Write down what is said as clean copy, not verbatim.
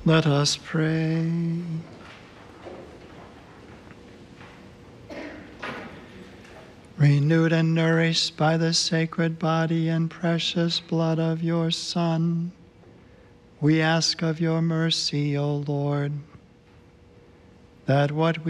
Let us pray. Renewed and nourished by the sacred body and precious blood of your Son, we ask of your mercy, O Lord, that what